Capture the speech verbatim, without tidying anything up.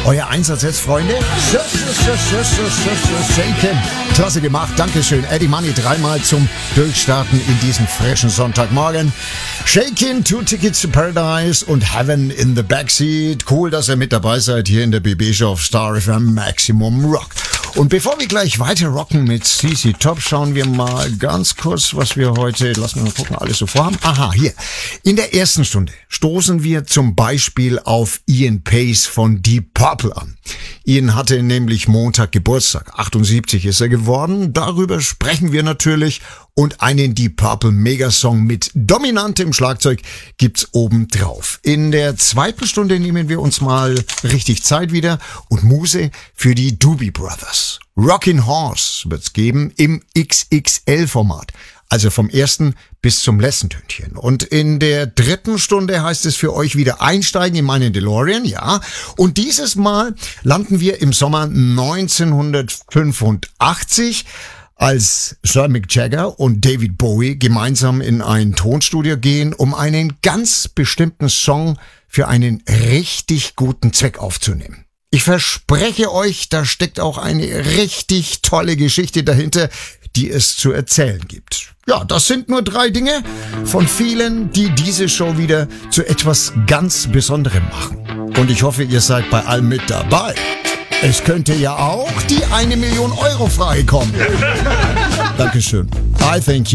Euer Einsatz jetzt, Freunde. Shaken. Klasse gemacht. Dankeschön. Eddie Money dreimal zum Durchstarten in diesem frischen Sonntagmorgen. Shaken, Two Tickets to Paradise und Heaven in the Backseat. Cool, dass ihr mit dabei seid hier in der B B-Show auf Star F M Maximum Rock. Und bevor wir gleich weiter rocken mit C C Top, schauen wir mal ganz kurz, was wir heute, lassen wir mal gucken, alles so vorhaben. Aha, hier. In der ersten Stunde stoßen wir zum Beispiel auf Ian Pace von Deep Purple an. Ian hatte nämlich Montag Geburtstag. achtundsiebzig ist er geworden. Darüber sprechen wir natürlich. Und einen Deep Purple Megasong mit dominantem Schlagzeug gibt's oben drauf. In der zweiten Stunde nehmen wir uns mal richtig Zeit wieder und Muse für die Doobie Brothers. Rockin' Horse wird's geben im X X L-Format. Also vom ersten bis zum letzten Tönchen. Und in der dritten Stunde heißt es für euch wieder einsteigen in meinen DeLorean, ja. Und dieses Mal landen wir im Sommer neunzehnhundertfünfundachtzig, als Sir Mick Jagger und David Bowie gemeinsam in ein Tonstudio gehen, um einen ganz bestimmten Song für einen richtig guten Zweck aufzunehmen. Ich verspreche euch, da steckt auch eine richtig tolle Geschichte dahinter, die es zu erzählen gibt. Ja, das sind nur drei Dinge von vielen, die diese Show wieder zu etwas ganz Besonderem machen. Und ich hoffe, ihr seid bei allem mit dabei. Es könnte ja auch die eine Million Euro Frage kommen. Dankeschön. I thank you.